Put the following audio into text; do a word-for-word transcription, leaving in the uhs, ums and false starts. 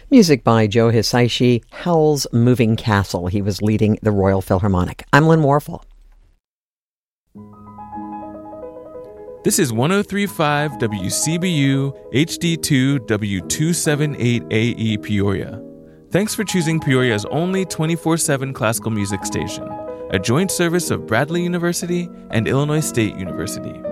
Music by Joe Hisaishi, Howl's Moving Castle. He was leading the Royal Philharmonic. I'm Lynn Warfel. This is one oh three point five W C B U H D two W two seventy-eight A E Peoria. Thanks for choosing Peoria's only twenty-four seven classical music station, a joint service of Bradley University and Illinois State University.